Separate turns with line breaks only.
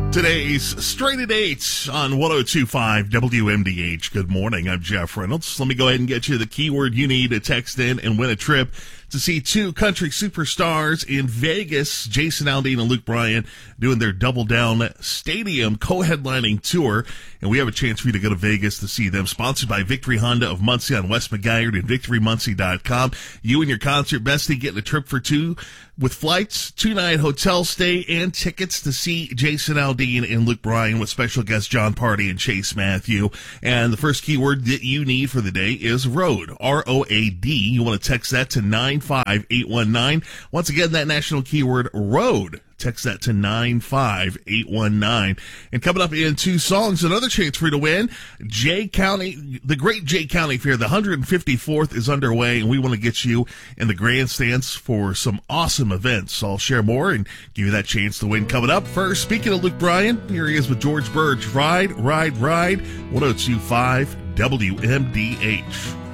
Today's Straight at 8 on 102.5 WMDH. Good morning. I'm Jeff Reynolds. Let me go ahead and get you the keyword you need to text in and win a trip to see two country superstars in Vegas, Jason Aldean and Luke Bryan, doing their Double Down Stadium co-headlining tour. And we have a chance for you to go to Vegas to see them. Sponsored by Victory Honda of Muncie on West McGuire and VictoryMuncie.com. You and your concert bestie getting a trip for two with flights, 2-night hotel stay, and tickets to see Jason Aldean and Luke Bryan with special guests John Party and Chase Matthew. And the first keyword that you need for the day is road, R-O-A-D. You want to text that to 95819. Once again, that national keyword, road. Text that to 95819. And coming up in two songs, another chance for you to win. Jay County, the Great Jay County Fair, the 154th is underway, and we want to get you in the grandstands for some awesome events. I'll share more and give you that chance to win coming up. First, speaking of Luke Bryan, here he is with George Birch. Ride, Ride, Ride, 102.5 WMDH.